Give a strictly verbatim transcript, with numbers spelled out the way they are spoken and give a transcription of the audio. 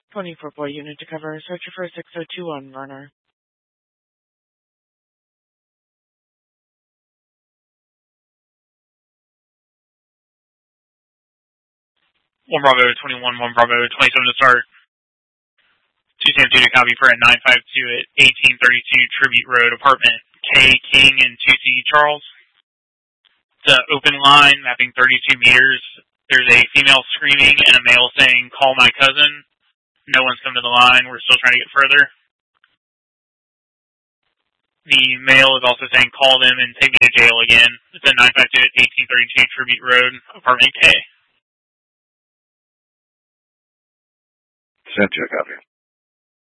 twenty-four boy unit to cover. Searcher for six oh two on Varner. One Bravo twenty-one, one Bravo twenty-seven to start. Two Sam two to copy for at nine five two at eighteen thirty-two Tribute Road, apartment K King and two C Charles. It's an open line, mapping thirty-two meters. There's a female screaming and a male saying, "Call my cousin." No one's come to the line. We're still trying to get further. The male is also saying, "Call them and take me to jail again." It's at nine five two at eighteen thirty-two Tribute Road, apartment K. Sam two, copy.